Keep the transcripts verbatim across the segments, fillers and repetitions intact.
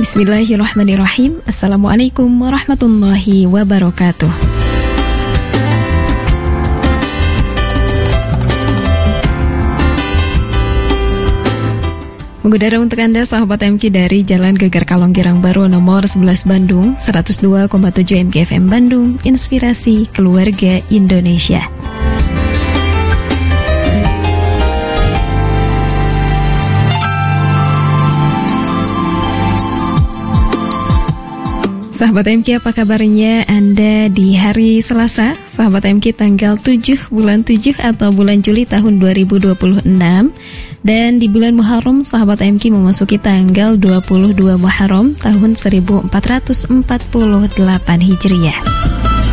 Bismillahirrahmanirrahim. Assalamualaikum warahmatullahi wabarakatuh. Mengudara untuk Anda sahabat M K dari Jalan Geger Kalong Girang Baru nomor sebelas Bandung, seratus dua koma tujuh M K F M Bandung, Inspirasi Keluarga Indonesia. Sahabat M K, apa kabarnya Anda di hari Selasa? Sahabat M K, tanggal tujuh bulan tujuh atau bulan Juli tahun dua ribu dua puluh enam. Dan di bulan Muharram, sahabat M K memasuki tanggal dua puluh dua Muharram tahun seribu empat ratus empat puluh delapan Hijriah.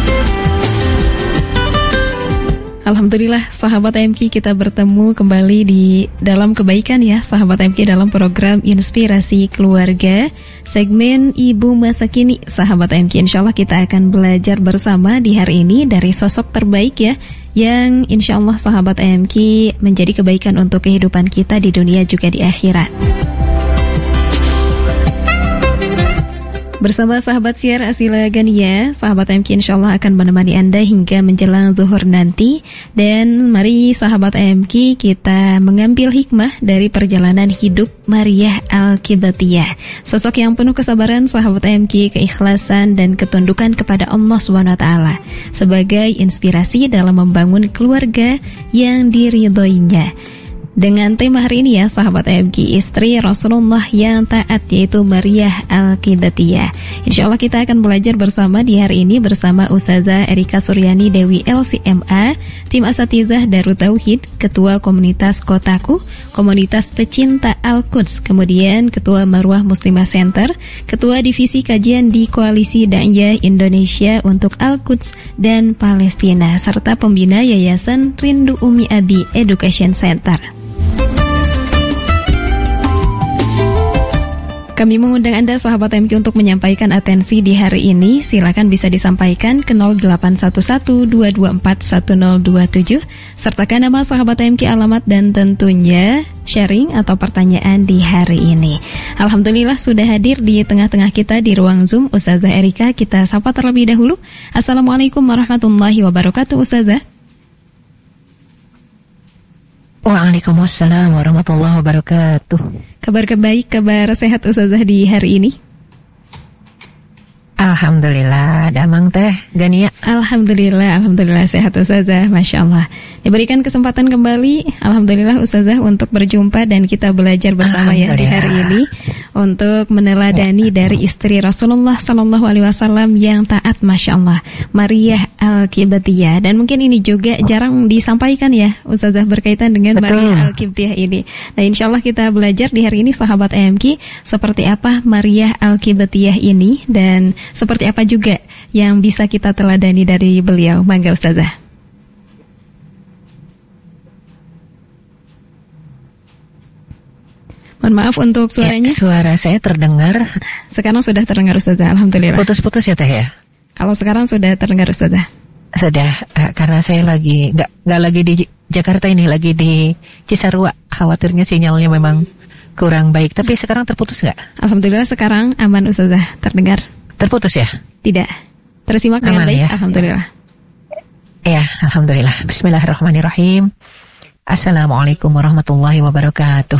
Alhamdulillah sahabat M K, kita bertemu kembali di dalam kebaikan ya sahabat M K, dalam program Inspirasi Keluarga segmen Ibu Masa Kini. Sahabat M K, insya Allah kita akan belajar bersama di hari ini dari sosok terbaik ya, yang insya Allah sahabat M K menjadi kebaikan untuk kehidupan kita di dunia juga di akhirat. Bersama sahabat siar Asila Gania, sahabat M K insya Allah akan menemani Anda hingga menjelang zuhur nanti. Dan mari sahabat M K, kita mengambil hikmah dari perjalanan hidup Maryah Al-Qibtiyah. Sosok yang penuh kesabaran sahabat M K, keikhlasan dan ketundukan kepada Allah subhanahu wa taala sebagai inspirasi dalam membangun keluarga yang diridhoinya. Dengan tema hari ini ya sahabat M K, istri Rasulullah yang taat, yaitu Maryah Al-Qibtiyah. Insya Allah kita akan belajar bersama di hari ini bersama Ustazah Erika Suryani Dewi L C M A, tim Asatizah Darut Tauhid, Ketua Komunitas Kotaku, Komunitas Pecinta Al-Quds, kemudian Ketua Marwah Muslimah Center, Ketua Divisi Kajian di Koalisi Da'iyah Indonesia untuk Al-Quds dan Palestina, serta pembina Yayasan Rindu Umi Abi Education Center. Kami mengundang Anda sahabat M K untuk menyampaikan atensi di hari ini. Silakan bisa disampaikan ke nol delapan satu satu dua dua empat satu nol dua tujuh. Sertakan nama sahabat M K, alamat dan tentunya sharing atau pertanyaan di hari ini. Alhamdulillah sudah hadir di tengah-tengah kita di ruang Zoom Ustazah Erika. Kita sapa terlebih dahulu. Assalamualaikum warahmatullahi wabarakatuh Ustazah. Waalaikumsalam warahmatullahi wabarakatuh. Kabar baik, kabar sehat Ustazah di hari ini? Alhamdulillah, damang teh Gania. Alhamdulillah, Alhamdulillah sehat Ustazah, Masya Allah. Diberikan kesempatan kembali, Alhamdulillah Ustazah, untuk berjumpa dan kita belajar bersama ya di hari ini untuk meneladani dari istri Rasulullah Sallallahu Alaihi Wasallam yang taat, Masya Allah, Maryah Al-Qibtiyah. Dan mungkin ini juga jarang disampaikan ya Ustazah berkaitan dengan Betul. Maryah Al-Qibtiyah ini. Nah insya Allah kita belajar di hari ini sahabat M K, seperti apa Maryah Al-Qibtiyah ini dan seperti apa juga yang bisa kita teladani dari beliau. Mangga Ustazah. Mohon maaf untuk suaranya. Ya, suara saya terdengar. Sekarang sudah terdengar Ustazah, Alhamdulillah. Putus-putus ya teh ya? Kalau sekarang sudah terdengar Ustazah. Sudah, uh, karena saya lagi nggak nggak lagi di Jakarta ini, lagi di Cisarua. Khawatirnya sinyalnya memang kurang baik. Tapi sekarang terputus nggak? Alhamdulillah sekarang aman Ustazah, terdengar. Terputus ya? Tidak. Tersimak dengan Aman, baik ya? Alhamdulillah. Ya, Alhamdulillah. Bismillahirrahmanirrahim. Assalamualaikum warahmatullahi wabarakatuh.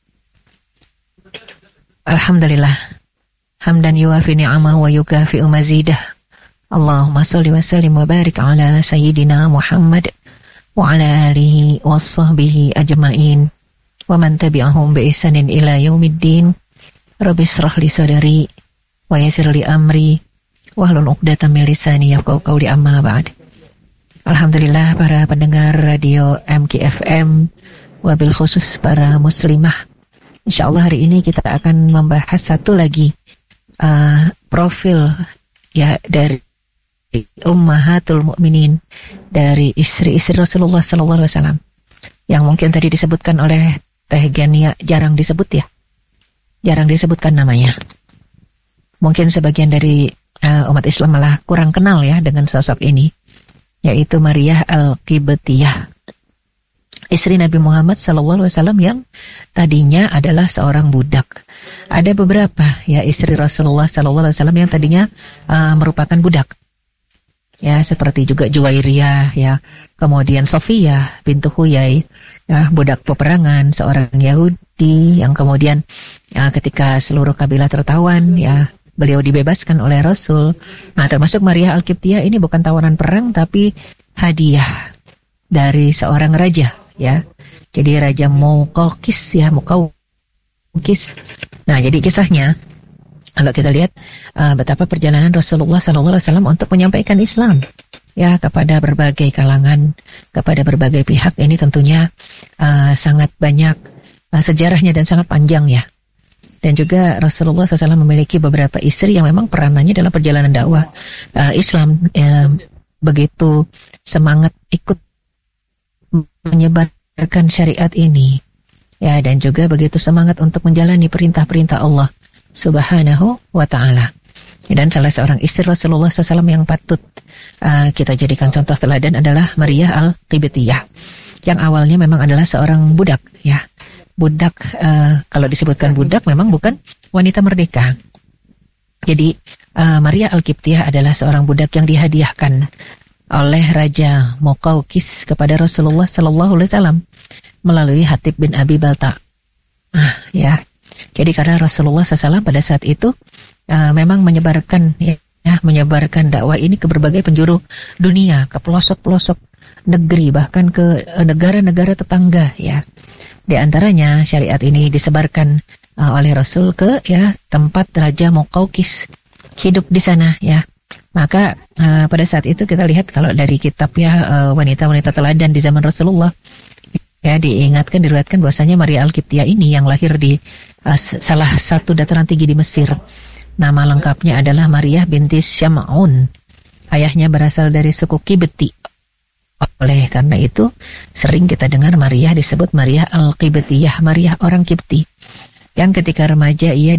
Alhamdulillah. Hamdan yuafi ni'amahu wa yukafi'u mazidah. Allahumma salli wa sallim wa barik ala sayyidina Muhammad wa ala alihi wa sahbihi ajma'in wa man tabi'ahum bi ihsanin ila yaumiddin. Rabbi shrah li sadri wa yassir li amri wahlul 'uqdatam min lisani yafqahu qawli, amma ba'd. Alhamdulillah para pendengar radio M K F M, wabil khusus para muslimah. Insyaallah hari ini kita akan membahas satu lagi uh, profil ya dari ummahatul mukminin, dari istri-istri Rasulullah sallallahu alaihi wasallam yang mungkin tadi disebutkan oleh Teh Gania, jarang disebut ya. Jarang disebutkan namanya. Mungkin sebagian dari uh, umat Islam malah kurang kenal ya dengan sosok ini, yaitu Maryah Al-Qibtiyah, istri Nabi Muhammad sallallahu alaihi wasallam yang tadinya adalah seorang budak. ada beberapa ya istri Rasulullah Sallallahu Alaihi Wasallam yang tadinya uh, merupakan budak. Ya, seperti juga Juwairiyah, ya, kemudian Sofiyah bintu Huyai, ya, budak peperangan, seorang Yahudi yang kemudian ya, ketika seluruh kabilah tertawan, ya, beliau dibebaskan oleh Rasul. Nah, termasuk Maria Al-Qibtiyah ini bukan tawanan perang, tapi hadiah dari seorang raja, ya. Jadi Raja Muqawqis, ya, Muqawqis. Nah, jadi kisahnya, kalau kita lihat uh, betapa perjalanan Rasulullah Sallallahu Alaihi Wasallam untuk menyampaikan Islam ya kepada berbagai kalangan, kepada berbagai pihak, ini tentunya uh, sangat banyak uh, sejarahnya dan sangat panjang ya. Dan juga Rasulullah Sallallahu Alaihi Wasallam memiliki beberapa istri yang memang peranannya dalam perjalanan dakwah uh, Islam uh, begitu semangat ikut menyebarkan syariat ini ya, dan juga begitu semangat untuk menjalani perintah-perintah Allah Subhanahu wa ta'ala. Dan salah seorang istri Rasulullah shallallahu alaihi wasallam yang patut uh, kita jadikan contoh teladan adalah Maria Al-Qibtiyah, yang awalnya memang adalah seorang budak ya. Budak, uh, kalau disebutkan budak memang bukan wanita merdeka. Jadi uh, Maria Al-Qibtiyah adalah seorang budak yang dihadiahkan oleh Raja Muqawqis kepada Rasulullah shallallahu alaihi wasallam melalui Hatib bin Abi Balta. Ah, ya. Jadi karena Rasulullah shallallahu alaihi wasallam pada saat itu uh, memang menyebarkan ya, ya, menyebarkan dakwah ini ke berbagai penjuru dunia, ke pelosok-pelosok negeri, bahkan ke uh, negara-negara tetangga ya. Di antaranya syariat ini disebarkan uh, oleh Rasul ke ya tempat Raja Muqawqis hidup di sana ya. Maka uh, pada saat itu kita lihat kalau dari kitab ya uh, wanita-wanita teladan di zaman Rasulullah ya, diingatkan, diriwayatkan bahwasanya Maria Al-Qibtiyah ini yang lahir di uh, salah satu dataran tinggi di Mesir. Nama lengkapnya adalah Maria binti Syam'un. Ayahnya berasal dari suku Qibti. Oleh karena itu, sering kita dengar Maria disebut Maria Al-Qibtiyah, Maria orang Qibti. Yang ketika remaja ia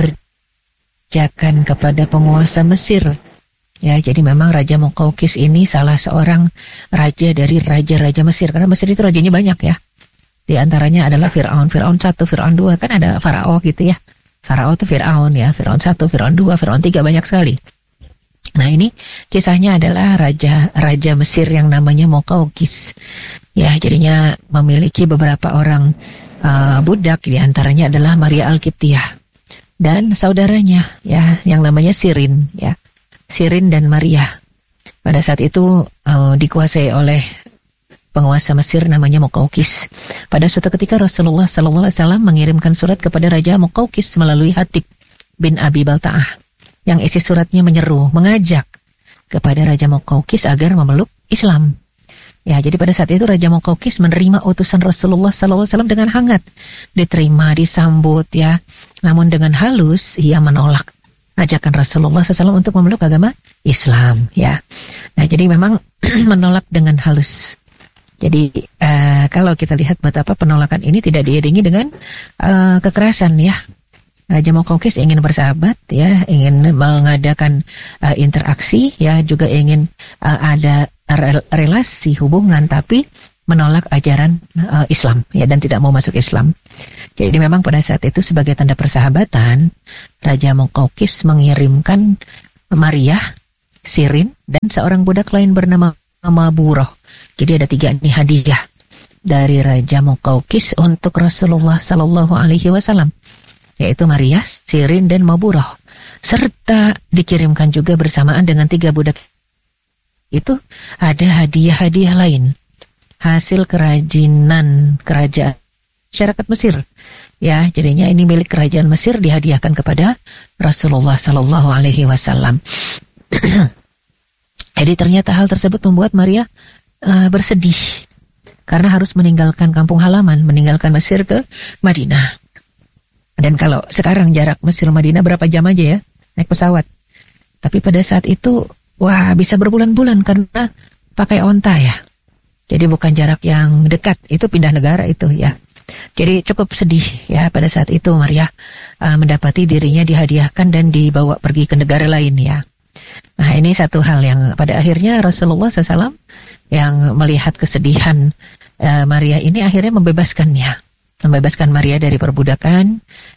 dipekerjakan kepada penguasa Mesir. Ya, jadi memang Raja Muqawqis ini salah seorang raja dari raja-raja Mesir. Karena Mesir itu rajanya banyak ya. Di antaranya adalah Fir'aun. Fir'aun satu, Fir'aun dua. Kan ada Farao gitu ya. Farao itu Fir'aun ya. Fir'aun satu, Fir'aun dua, Fir'aun tiga. Banyak sekali. Nah ini kisahnya adalah raja raja Mesir yang namanya Muqawqis. Ya, jadinya memiliki beberapa orang uh, budak. Di antaranya adalah Maria Al-Qibtiyah. Dan saudaranya ya yang namanya Sirin ya. Sirin dan Maria pada saat itu uh, dikuasai oleh penguasa Mesir namanya Muqawqis. Pada suatu ketika Rasulullah Sallallahu Alaihi Wasallam mengirimkan surat kepada Raja Muqawqis melalui Hatib bin Abi Balta'ah, yang isi suratnya menyeru, mengajak kepada Raja Muqawqis agar memeluk Islam. Ya, jadi pada saat itu Raja Muqawqis menerima utusan Rasulullah Sallallahu Alaihi Wasallam dengan hangat, diterima, disambut ya. Namun dengan halus ia menolak ajakan Rasulullah shallallahu alaihi wasallam untuk memeluk agama Islam ya. Nah jadi memang menolak dengan halus. Jadi uh, kalau kita lihat betapa penolakan ini tidak diiringi dengan uh, kekerasan ya. Raja Muqawqis ingin bersahabat ya, ingin mengadakan uh, interaksi ya, juga ingin uh, ada relasi hubungan, tapi menolak ajaran uh, Islam ya, dan tidak mau masuk Islam. Jadi memang pada saat itu sebagai tanda persahabatan, Raja Muqawqis mengirimkan Maria, Sirin, dan seorang budak lain bernama Maburoh. Jadi ada tiga nih hadiah dari Raja Muqawqis untuk Rasulullah Sallallahu Alaihi Wasallam, yaitu Maria, Sirin, dan Maburoh. Serta dikirimkan juga bersamaan dengan tiga budak itu ada hadiah-hadiah lain, hasil kerajinan kerajaan masyarakat Mesir. Ya, jadinya ini milik kerajaan Mesir, dihadiahkan kepada Rasulullah Sallallahu Alaihi Wasallam. Jadi ternyata hal tersebut membuat Maria uh, bersedih karena harus meninggalkan kampung halaman, meninggalkan Mesir ke Madinah. Dan kalau sekarang jarak Mesir Madinah berapa jam aja ya, naik pesawat. Tapi pada saat itu, wah bisa berbulan-bulan karena pakai onta ya. Jadi bukan jarak yang dekat, itu pindah negara itu ya. Jadi cukup sedih ya pada saat itu Maria uh, mendapati dirinya dihadiahkan dan dibawa pergi ke negara lain ya. Nah ini satu hal yang pada akhirnya Rasulullah shallallahu alaihi wasallam yang melihat kesedihan uh, Maria ini akhirnya membebaskannya. Membebaskan Maria dari perbudakan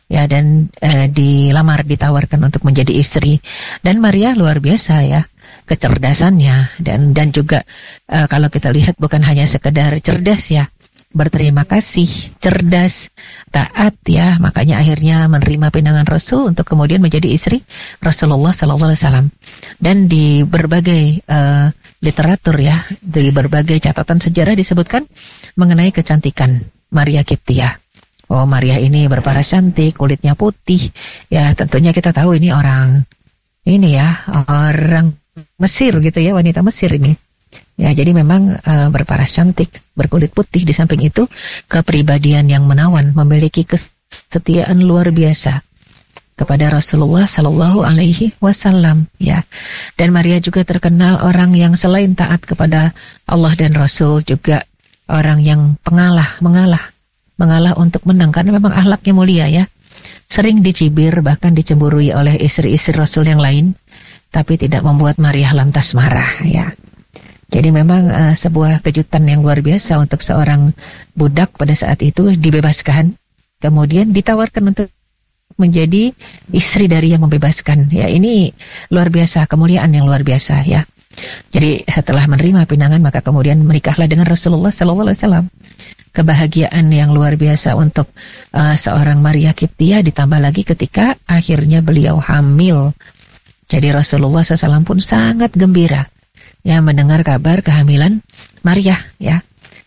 ya, dan uh, dilamar, ditawarkan untuk menjadi istri. Dan Maria luar biasa ya kecerdasannya, dan dan juga uh, kalau kita lihat bukan hanya sekedar cerdas ya, berterima kasih, cerdas, taat ya, makanya akhirnya menerima pinangan Rasul untuk kemudian menjadi istri Rasulullah sallallahu alaihi wasallam. Dan di berbagai uh, literatur ya, di berbagai catatan sejarah disebutkan mengenai kecantikan Maria Kiptiah. Oh, Maria ini berparas cantik, kulitnya putih. Ya, tentunya kita tahu ini orang ini ya, orang Mesir gitu ya, wanita Mesir ini. Ya, jadi memang uh, berparas cantik, berkulit putih. Di samping itu, kepribadian yang menawan, memiliki kesetiaan luar biasa kepada Rasulullah Sallallahu Alaihi Wasallam. Ya, dan Maria juga terkenal orang yang selain taat kepada Allah dan Rasul, juga orang yang pengalah, mengalah. mengalah untuk menang, karena memang akhlaknya mulia ya. Sering dicibir, bahkan dicemburui oleh istri-istri Rasul yang lain, tapi tidak membuat Maria lantas marah ya. Jadi memang uh, sebuah kejutan yang luar biasa untuk seorang budak pada saat itu dibebaskan, kemudian ditawarkan untuk menjadi istri dari yang membebaskan. Ya, ini luar biasa, kemuliaan yang luar biasa ya. Jadi setelah menerima pinangan, maka kemudian menikahlah dengan Rasulullah sallallahu alaihi wasallam. Kebahagiaan yang luar biasa untuk uh, seorang Maria Kiptiah, ditambah lagi ketika akhirnya beliau hamil. Jadi Rasulullah sallallahu alaihi wasallam pun sangat gembira ya mendengar kabar kehamilan Maria ya.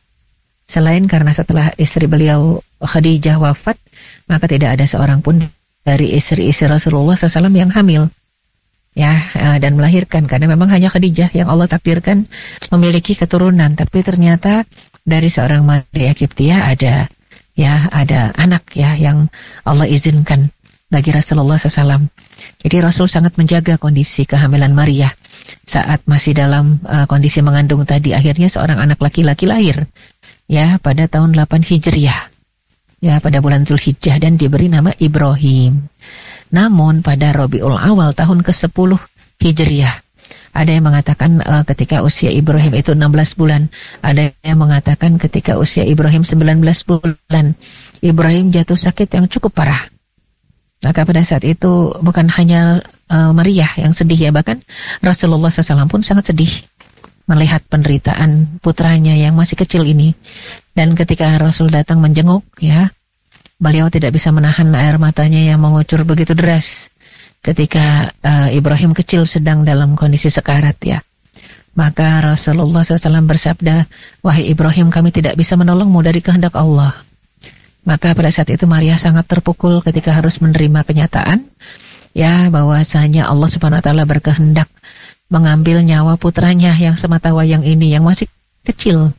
Selain karena setelah istri beliau Khadijah wafat, maka tidak ada seorang pun dari istri-istri Rasulullah sallallahu alaihi wasallam yang hamil ya, uh, dan melahirkan, karena memang hanya Khadijah yang Allah takdirkan memiliki keturunan. Tapi ternyata dari seorang Maria Kiptiah ada ya ada anak ya yang Allah izinkan bagi Rasulullah sallallahu alaihi wasallam. Jadi Rasul sangat menjaga kondisi kehamilan Maria saat masih dalam uh, kondisi mengandung tadi. Akhirnya seorang anak laki-laki lahir ya pada tahun delapan Hijriah ya, pada bulan Zulhijjah, dan diberi nama Ibrahim. Namun pada Rabiul Awal tahun kesepuluh Hijriah, ada yang mengatakan uh, ketika usia Ibrahim itu enam belas bulan. Ada yang mengatakan ketika usia Ibrahim sembilan belas bulan. Ibrahim jatuh sakit yang cukup parah. Maka pada saat itu bukan hanya uh, Maria yang sedih ya, bahkan Rasulullah sallallahu alaihi wasallam pun sangat sedih melihat penderitaan putranya yang masih kecil ini. Dan ketika Rasul datang menjenguk ya, beliau tidak bisa menahan air matanya yang mengucur begitu deras ketika uh, Ibrahim kecil sedang dalam kondisi sekarat ya. Maka Rasulullah sallallahu alaihi wasallam bersabda, "Wahai Ibrahim, kami tidak bisa menolongmu dari kehendak Allah." Maka pada saat itu Maria sangat terpukul ketika harus menerima kenyataan ya bahwasanya Allah Subhanahu wa taala berkehendak mengambil nyawa putranya yang sematawayang ini yang masih kecil.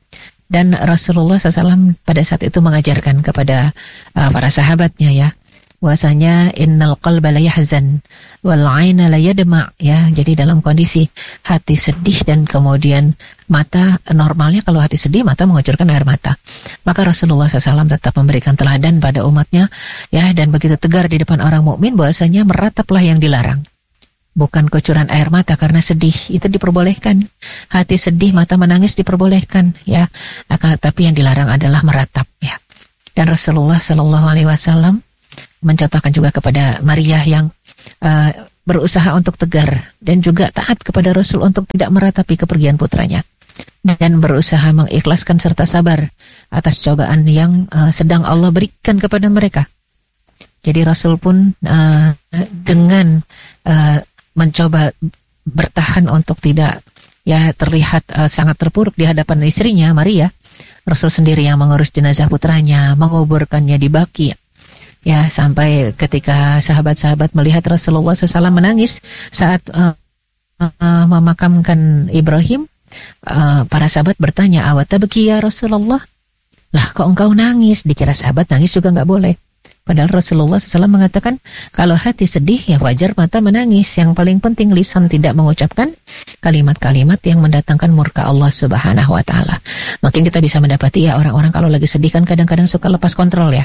Dan Rasulullah sallallahu alaihi wasallam pada saat itu mengajarkan kepada uh, para sahabatnya ya, bahwasanya innal qalba la yahzan wal 'aina la yadma ya. Jadi dalam kondisi hati sedih dan kemudian mata, normalnya kalau hati sedih mata mengucurkan air mata. Maka Rasulullah sallallahu alaihi wasallam tetap memberikan teladan pada umatnya ya, dan begitu tegar di depan orang mukmin bahwasanya merataplah yang dilarang. Bukan kucuran air mata karena sedih, itu diperbolehkan. Hati sedih, mata menangis diperbolehkan ya. Tapi yang dilarang adalah meratap ya. Dan Rasulullah sallallahu alaihi wasallam mencontohkan juga kepada Maria yang uh, berusaha untuk tegar dan juga taat kepada Rasul untuk tidak meratapi kepergian putranya, dan berusaha mengikhlaskan serta sabar atas cobaan yang uh, sedang Allah berikan kepada mereka. Jadi Rasul pun uh, dengan uh, mencoba bertahan untuk tidak ya terlihat uh, sangat terpuruk di hadapan istrinya Maria. Rasul sendiri yang mengurus jenazah putranya, menguburkannya di Baqi. Ya, sampai ketika sahabat-sahabat melihat Rasulullah sallallahu alaihi wasallam menangis saat uh, uh, memakamkan Ibrahim, uh, para sahabat bertanya, "Awatabki ya Rasulullah?" Lah, kok engkau nangis? Dikira sahabat nangis juga nggak boleh. Padahal Rasulullah sallallahu alaihi wasallam mengatakan, kalau hati sedih ya wajar mata menangis. Yang paling penting lisan tidak mengucapkan kalimat-kalimat yang mendatangkan murka Allah Subhanahu wa taala. Makin kita bisa mendapati ya orang-orang kalau lagi sedih kan kadang-kadang suka lepas kontrol ya.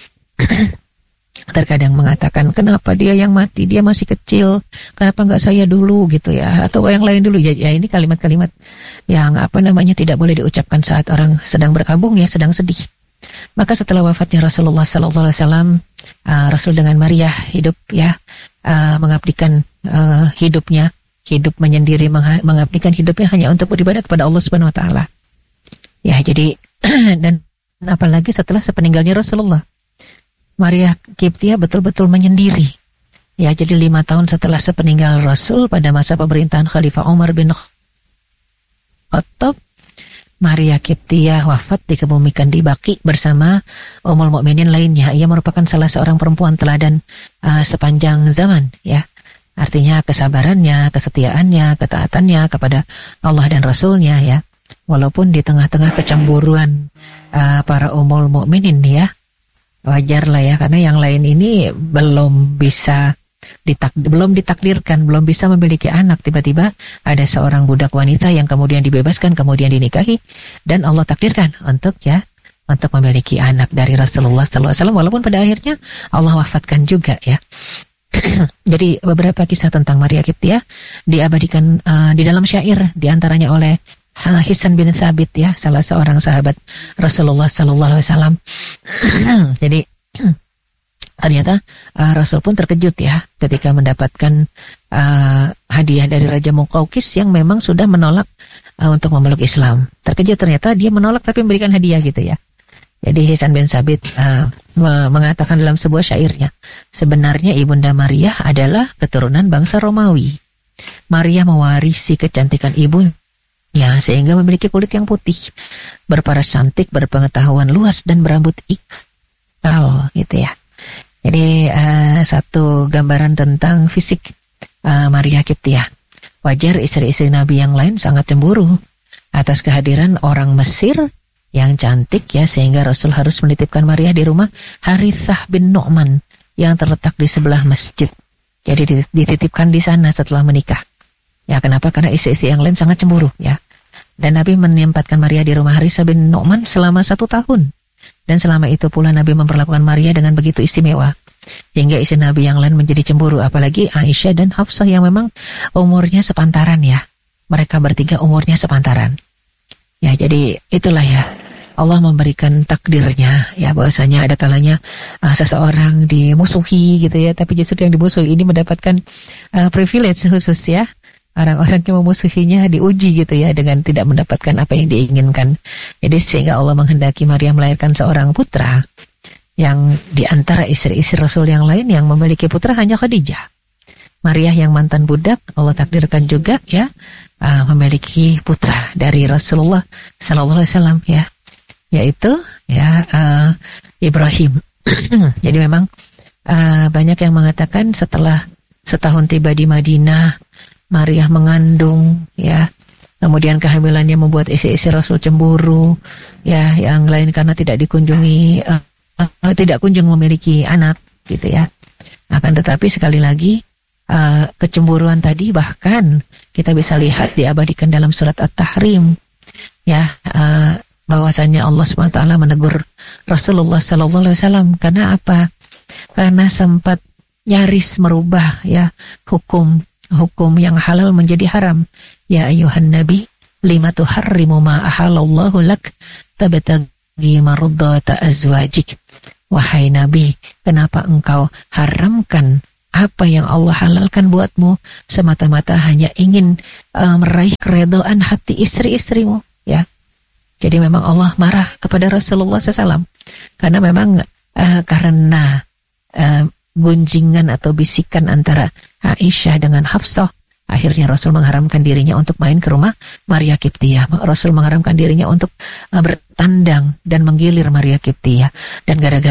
Terkadang mengatakan, kenapa dia yang mati, dia masih kecil, kenapa nggak saya dulu gitu ya, atau yang lain dulu ya, ya ini kalimat-kalimat yang apa namanya tidak boleh diucapkan saat orang sedang berkabung ya, sedang sedih. Maka setelah wafatnya Rasulullah Sallallahu Alaihi Wasallam, uh, Rasul dengan Maria hidup ya uh, mengabdikan uh, hidupnya, hidup menyendiri, mengabdikan hidupnya hanya untuk beribadah kepada Allah Subhanahu Wa Taala. Ya, jadi dan apalagi setelah sepeninggalnya Rasulullah, Maria Kiptiah betul-betul menyendiri. Ya, jadi lima tahun setelah sepeninggal Rasul pada masa pemerintahan Khalifah Umar bin Khattab, Maria Kiptiah wafat dikebumikan di Baqi bersama Ummul Mukminin lainnya. Ia merupakan salah seorang perempuan teladan uh, sepanjang zaman, ya. Artinya kesabarannya, kesetiaannya, ketaatannya kepada Allah dan Rasulnya, ya. Walaupun di tengah-tengah kecemburuan uh, para Ummul Mukminin, ya. Wajar lah ya, karena yang lain ini belum bisa Ditak, belum ditakdirkan, belum bisa memiliki anak. Tiba-tiba ada seorang budak wanita yang kemudian dibebaskan, kemudian dinikahi, dan Allah takdirkan untuk ya untuk memiliki anak dari Rasulullah Sallallahu Alaihi Wasallam, walaupun pada akhirnya Allah wafatkan juga ya. Jadi beberapa kisah tentang Maria Kiptiah diabadikan uh, di dalam syair, diantaranya oleh uh, Hisan bin Thabit ya, salah seorang sahabat Rasulullah Sallallahu Alaihi Wasallam. Jadi ternyata uh, Rasul pun terkejut ya ketika mendapatkan uh, hadiah dari Raja Muqawqis yang memang sudah menolak uh, untuk memeluk Islam. Terkejut ternyata dia menolak tapi memberikan hadiah gitu ya. Jadi Hisan bin Thabit uh, mengatakan dalam sebuah syairnya, sebenarnya Ibunda Maria adalah keturunan bangsa Romawi. Maria mewarisi kecantikan ibunya sehingga memiliki kulit yang putih, berparas cantik, berpengetahuan luas, dan berambut ikal gitu ya. Jadi uh, satu gambaran tentang fisik uh, Maria Kiptiah. Wajar istri-istri Nabi yang lain sangat cemburu atas kehadiran orang Mesir yang cantik ya, sehingga Rasul harus menitipkan Maria di rumah Harithah bin Nu'man yang terletak di sebelah masjid. Jadi dititipkan di sana setelah menikah. Ya, kenapa? Karena istri-istri yang lain sangat cemburu ya. Dan Nabi menempatkan Maria di rumah Harithah bin Nu'man selama satu tahun. Dan selama itu pula Nabi memperlakukan Maria dengan begitu istimewa, hingga istri Nabi yang lain menjadi cemburu, apalagi Aisyah dan Hafsah yang memang umurnya sepantaran ya. Mereka bertiga umurnya sepantaran. Ya, jadi itulah ya, Allah memberikan takdirnya ya, bahwasanya ada kalanya uh, seseorang dimusuhi gitu ya, tapi justru yang dimusuhi ini mendapatkan uh, privilege khusus ya. Orang-orang yang memusuhinya diuji gitu ya, dengan tidak mendapatkan apa yang diinginkan. Jadi sehingga Allah menghendaki Maria melahirkan seorang putra, yang di antara istri-istri Rasul yang lain yang memiliki putra hanya Khadijah. Maria yang mantan budak, Allah takdirkan juga ya uh, memiliki putra dari Rasulullah Sallallahu Alaihi Wasallam ya, yaitu ya uh, Ibrahim. Jadi memang uh, banyak yang mengatakan setelah setahun tiba di Madinah, Maria mengandung ya, kemudian kehamilannya membuat istri-istri Rasul cemburu ya, yang lain karena tidak dikunjungi uh, uh, tidak kunjung memiliki anak gitu ya. Akan tetapi sekali lagi uh, kecemburuan tadi bahkan kita bisa lihat diabadikan dalam surat At-Tahrim ya, uh, bahwasanya Allah subhanahu wa taala menegur Rasulullah sallallahu alaihi wasallam karena apa? Karena sempat nyaris merubah ya hukum hukum yang halal menjadi haram. Ya ayuhan nabi, lima tuharrimu ma ahalallahu lak tabtaghi mardata azwajik. Wahai nabi, kenapa engkau haramkan apa yang Allah halalkan buatmu semata-mata hanya ingin uh, meraih keredaan hati istri-istrimu ya. Jadi memang Allah marah kepada Rasulullah sallallahu alaihi wasallam karena memang uh, karena uh, gunjingan atau bisikan antara Aisyah dengan Hafsah, akhirnya Rasul mengharamkan dirinya untuk main ke rumah Maria Kiptiah. Rasul mengharamkan dirinya untuk uh, bertandang dan menggilir Maria Kiptiah. Dan gara-gara